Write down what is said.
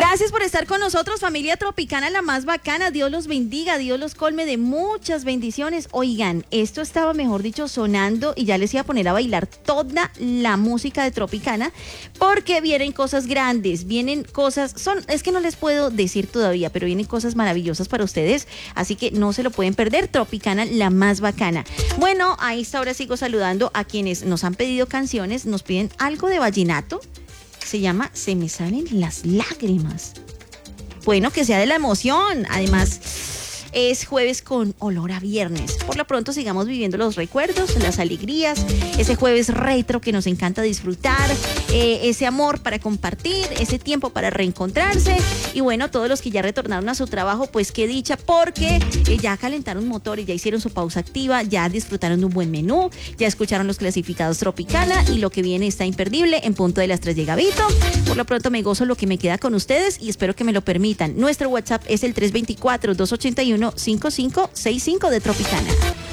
Gracias por estar con nosotros, familia Tropicana, la más bacana. Dios los bendiga, Dios los colme de muchas bendiciones. Oigan, esto estaba, mejor dicho, sonando y ya les iba a poner a bailar toda la música de Tropicana, porque vienen cosas grandes, vienen cosas, es que no les puedo decir todavía, pero vienen cosas maravillosas para ustedes, así que no se lo pueden perder. Tropicana, la más bacana. Bueno, a esta hora sigo saludando a quienes nos han pedido canciones, nos piden algo de vallenato. Se llama Se me salen las lágrimas. Bueno, que sea de la emoción. Además, es jueves con olor a viernes. Por lo pronto sigamos viviendo los recuerdos, las alegrías, ese jueves retro que nos encanta disfrutar, ese amor para compartir, ese tiempo para reencontrarse. Y bueno, todos los que ya retornaron a su trabajo, pues qué dicha, porque ya calentaron motores, ya hicieron su pausa activa, ya disfrutaron de un buen menú, ya escucharon los clasificados Tropicana y lo que viene está imperdible. En punto de las 3 llega Vito. Por lo pronto me gozo lo que me queda con ustedes y espero que me lo permitan. Nuestro WhatsApp es el 324-281-5565 de Tropicana.